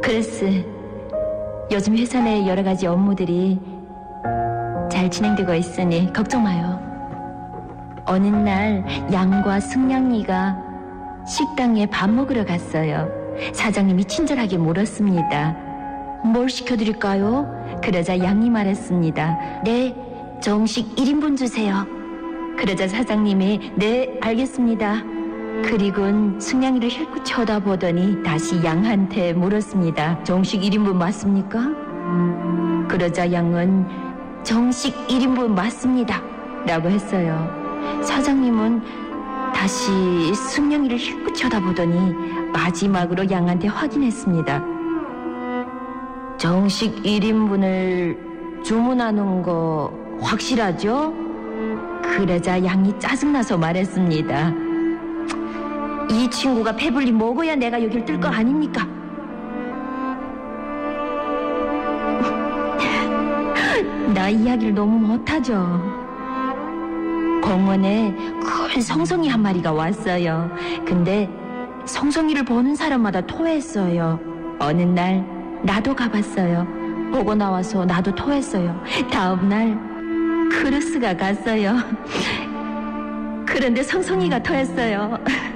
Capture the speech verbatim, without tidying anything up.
그레스, 요즘 회사 내 여러 가지 업무들이 잘 진행되고 있으니 걱정 마요. 어느 날 양과 승냥이가 식당에 밥 먹으러 갔어요. 사장님이 친절하게 물었습니다. 뭘 시켜드릴까요? 그러자 양이 말했습니다. 네, 정식 일 인분 주세요. 그러자 사장님이 네, 알겠습니다. 그리곤 승냥이를 힐끗 쳐다보더니 다시 양한테 물었습니다. 정식 일 인분 맞습니까? 그러자 양은 정식 일 인분 맞습니다 라고 했어요. 사장님은 다시 승냥이를 힐끗 쳐다보더니 마지막으로 양한테 확인했습니다. 정식 일 인분을 주문하는 거 확실하죠? 그러자 양이 짜증나서 말했습니다. 이 친구가 배불리 먹어야 내가 여길 뜰 거 아닙니까? 나 이야기를 너무 못하죠. 공원에 큰 성성이 한 마리가 왔어요. 근데 성성이를 보는 사람마다 토했어요. 어느 날 나도 가봤어요. 보고 나와서 나도 토했어요. 다음 날 크루스가 갔어요. 그런데 성성이가 토했어요.